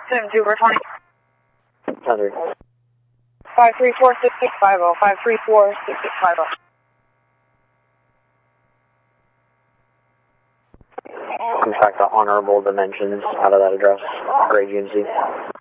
72 over 20. 100. 534-6650, 534-6650. Contract the honorable dimensions out of that address. Grade GMC.